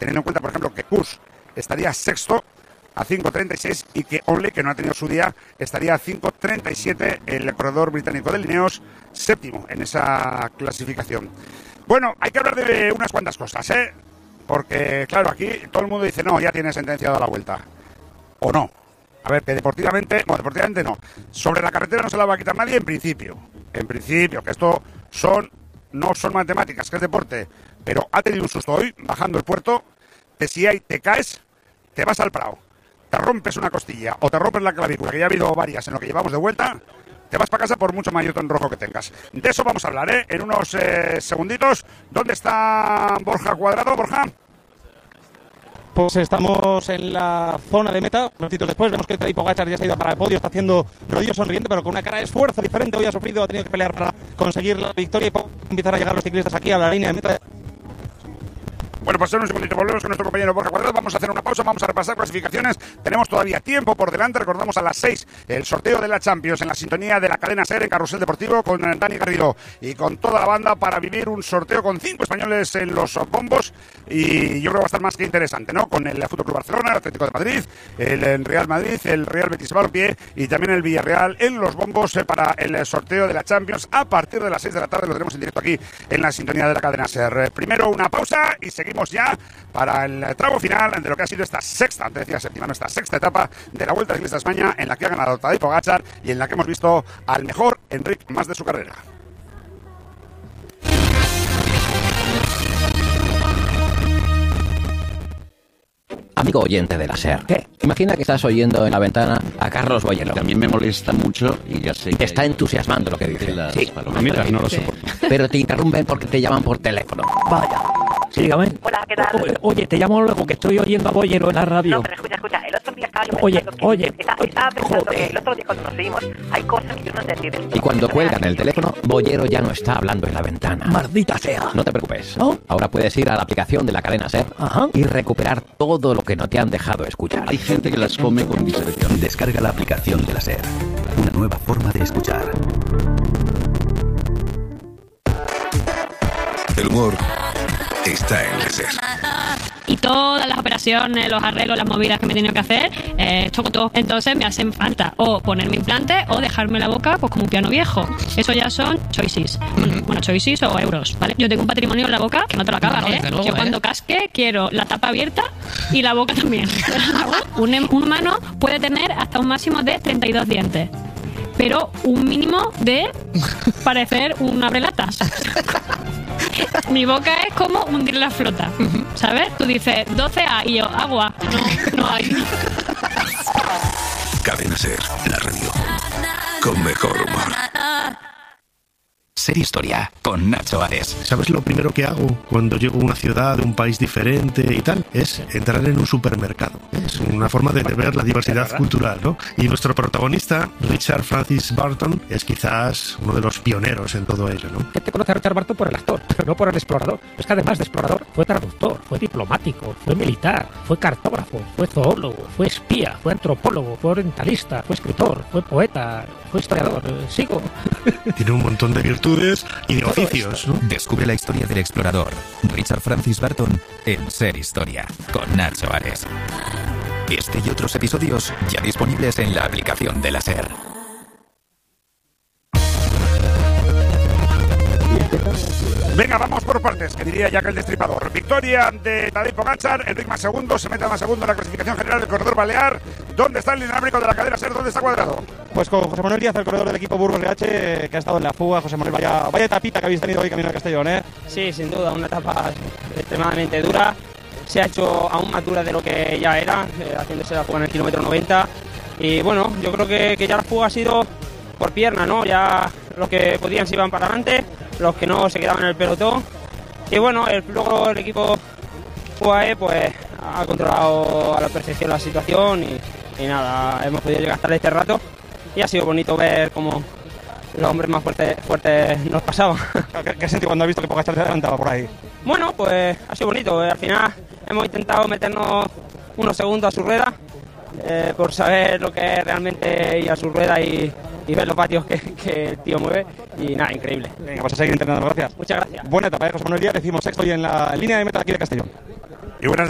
teniendo en cuenta, por ejemplo, que Kuss estaría sexto a 5.36 y que Onley, que no ha tenido su día, estaría a 5.37, el corredor británico de Lineos, séptimo en esa clasificación. Bueno, hay que hablar de unas cuantas cosas, porque, claro, aquí todo el mundo dice, no, ya tiene sentenciado la vuelta. ¿O no? A ver, que deportivamente no. Sobre la carretera no se la va a quitar nadie en principio, que esto no son matemáticas, que es deporte, pero ha tenido un susto hoy, bajando el puerto, que si te caes, te vas al Prado, te rompes una costilla o te rompes la clavícula, que ya ha habido varias en lo que llevamos de vuelta, te vas para casa por mucho maillotón rojo que tengas. De eso vamos a hablar, en unos segunditos. ¿Dónde está Borja Cuadrado, Borja? Pues estamos en la zona de meta. Minutitos después vemos que Tadej Pogačar ya se ha ido para el podio, está haciendo rodillo sonriente, pero con una cara de esfuerzo diferente. Hoy ha tenido que pelear para conseguir la victoria y empezar a llegar los ciclistas aquí a la línea de meta. Bueno, pues en un segundito volvemos con nuestro compañero Borja Cuadrado. Vamos a hacer una pausa, vamos a repasar clasificaciones. Tenemos todavía tiempo por delante. Recordamos a las 6 el sorteo de la Champions en la sintonía de la cadena SER en Carrusel Deportivo con Dani Garrido y con toda la banda para vivir un sorteo con 5 españoles en los bombos. Y yo creo que va a estar más que interesante, ¿no? Con el Fútbol Club Barcelona, el Atlético de Madrid, el Real Madrid, el Real Betis Balompié y también el Villarreal en los bombos para el sorteo de la Champions a partir de las 6 de la tarde. Lo tenemos en directo aquí en la sintonía de la cadena SER. Primero una pausa y seguimos ya para el tramo final de lo que ha sido esta sexta etapa de la Vuelta Ciclista a España, en la que ha ganado Tadej Pogačar y en la que hemos visto al mejor Enric Mas de su carrera. Amigo oyente de la SER, ¿qué? Imagina que estás oyendo en la ventana a Carlos Boyero. También me molesta mucho y ya sé que te está entusiasmando lo que dice. Sí, palomitas no lo soporto. Pero te interrumpen porque te llaman por teléfono. Vaya. Sí, dígame. Hola, ¿qué tal? Oye, te llamo luego que estoy oyendo a Boyero en la radio. No, pero escucha, el otro día estaba Estaba pensando que el otro día cuando nos seguimos hay cosas que yo no entendí. Y cuando cuelgan el teléfono, Boyero ya no está hablando en la ventana. Maldita sea. No te preocupes. ¿Oh? Ahora puedes ir a la aplicación de la cadena SER y recuperar todo lo que no te han dejado escuchar. Hay gente que las come con discreción. Descarga la aplicación de la SER. Una nueva forma de escuchar. El humor está en la SER. Y todas las operaciones, los arreglos, las movidas que me he tenido que hacer, toco todo. Entonces me hacen falta o ponerme implante o dejarme la boca pues como un piano viejo. Eso ya son choices. Bueno, choices o euros, ¿vale? Yo tengo un patrimonio en la boca que no te lo acabas, luego, yo cuando casque quiero la tapa abierta y la boca también. Un humano puede tener hasta un máximo de 32 dientes. Pero un mínimo de parecer un abrelatas. Mi boca es como hundir la flota, ¿sabes? Tú dices 12A y yo, agua. No hay. Cadena SER, la radio con mejor humor. SER Historia, con Nacho Ares. ¿Sabes lo primero que hago cuando llego a una ciudad de un país diferente y tal? Es entrar en un supermercado. Es una forma de ver la diversidad cultural, ¿no? Y nuestro protagonista, Richard Francis Burton, es quizás uno de los pioneros en todo ello, ¿no? Te conoce a Richard Burton por el actor, pero no por el explorador. Es que además de explorador, fue traductor, fue diplomático, fue militar, fue cartógrafo, fue zoólogo, fue espía, fue antropólogo, fue orientalista, fue escritor, fue poeta, fue historiador. Sigo. Tiene un montón de virtudes y de oficios, ¿no? Descubre la historia del explorador Richard Francis Burton en SER Historia, con Nacho Ares. Este y otros episodios ya disponibles en la aplicación de la SER. Venga, vamos por partes, que diría Jack el Destripador. Victoria de Tadej Pogačar, Enric Mas segundo, se mete a más segundo en la clasificación general del corredor balear. ¿Dónde está el inalámbrico de la cadena SER? ¿Dónde está Cuadrado? Pues con José Manuel Díaz, el corredor del equipo Burgos GH, que ha estado en la fuga. José Manuel, vaya etapita que habéis tenido hoy camino de Castellón, ¿eh? Sí, sin duda, una etapa extremadamente dura. Se ha hecho aún más dura de lo que ya era, haciéndose la fuga en el kilómetro 90. Y bueno, yo creo que ya la fuga ha sido por pierna, ¿no? Ya los que podían se iban para adelante, los que no se quedaban en el pelotón. Y bueno, luego el equipo UAE pues ha controlado a la perfección la situación y nada, hemos podido llegar hasta este rato y ha sido bonito ver cómo los hombres más fuertes nos pasaban. ¿Qué has sentido cuando has visto que Pogačar se adelantaba por ahí? Bueno, pues ha sido bonito. Al final hemos intentado meternos unos segundos a su rueda por saber lo que es realmente ir a su rueda y ver los patios que el tío mueve. Y nada, increíble. Venga, pues a seguir entrenando, gracias. Muchas gracias. Buena etapa, José Manuel Díaz, decimos sexto y en la línea de meta aquí de Castellón. Y buenas